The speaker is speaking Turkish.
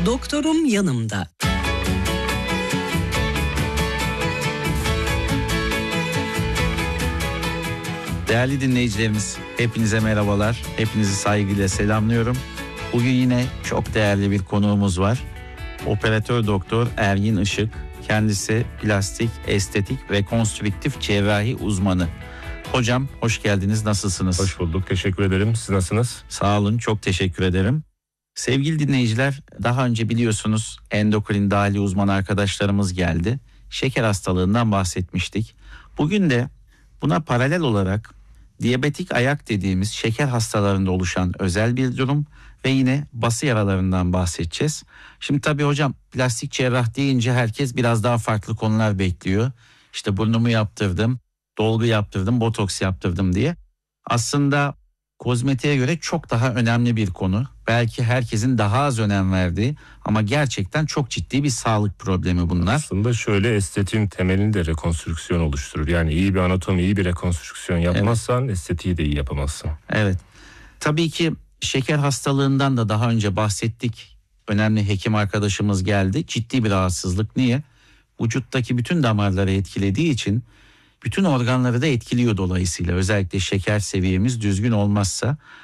Doktorum yanımda. Değerli dinleyicilerimiz, hepinize merhabalar. Hepinizi saygıyla selamlıyorum. Bugün yine çok değerli bir konuğumuz var. Operatör doktor Ergin Işık. Kendisi plastik, estetik, rekonstrüktif cerrahi uzmanı. Hocam hoş geldiniz. Nasılsınız? Hoş bulduk. Teşekkür ederim. Siz nasılsınız? Sağ olun. Çok teşekkür ederim. Sevgili dinleyiciler, daha önce biliyorsunuz endokrin dahili uzman arkadaşlarımız geldi. Şeker hastalığından bahsetmiştik. Bugün de buna paralel olarak diyabetik ayak dediğimiz şeker hastalarında oluşan özel bir durum ve yine bası yaralarından bahsedeceğiz. Şimdi tabii hocam, plastik cerrah deyince herkes biraz daha farklı konular bekliyor. İşte burnumu yaptırdım, dolgu yaptırdım, botoks yaptırdım diye. Aslında kozmetiğe göre çok daha önemli bir konu. Belki herkesin daha az önem verdiği ama gerçekten çok ciddi bir sağlık problemi bunlar. Aslında şöyle, estetiğin temelini de rekonstrüksiyon oluşturur. Yani iyi bir anatomi, iyi bir rekonstrüksiyon yapmazsan estetiği de iyi yapamazsın. Evet. Tabii ki şeker hastalığından da daha önce bahsettik. Önemli hekim arkadaşımız geldi. Ciddi bir rahatsızlık. Niye? Vücuttaki bütün damarları etkilediği için bütün organları da etkiliyor dolayısıyla. Özellikle şeker seviyemiz düzgün olmazsa